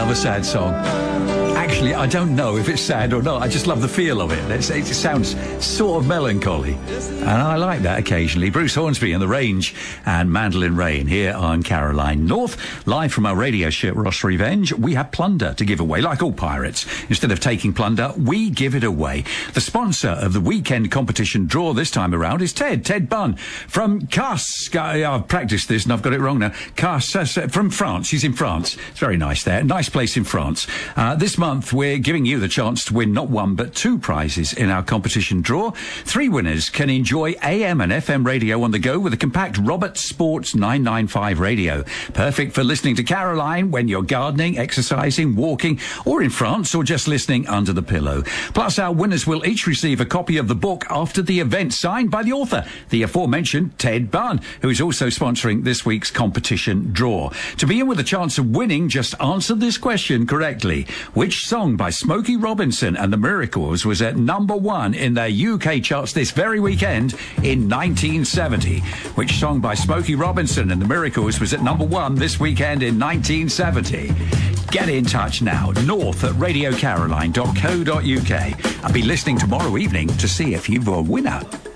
love a sad song. Actually, I don't know if it's sad or not. I just love the feel of it. It sounds sort of melancholy. And I like that occasionally. Bruce Hornsby and The Range and Mandolin Rain here on Caroline North. Live from our radio ship Ross Revenge, we have plunder to give away. Like all pirates, instead of taking plunder, we give it away. The sponsor of the weekend competition draw this time around is Ted Bunn from Castres. I've practiced this and I've got it wrong now. Castres, from France. He's in France. It's very nice there. Nice place in France. This month, we're giving you the chance to win not one but two prizes in our competition draw. 3 winners can enjoy AM and FM radio on the go with a compact Robert Sports 995 radio. Perfect for listening to Caroline when you're gardening, exercising, walking, or in France, or just listening under the pillow. Plus, our winners will each receive a copy of the book after the event, signed by the author, the aforementioned Ted Bunn, who is also sponsoring this week's competition draw. To be in with a chance of winning, just answer this question correctly. Which song by Smokey Robinson and the Miracles was at number 1 in their UK charts this very weekend in 1970? Which song by Smokey Robinson and the Miracles was at number 1 this weekend in 1970? Get in touch now, north@radiocaroline.co.uk. I'll be listening tomorrow evening to see if you're a winner.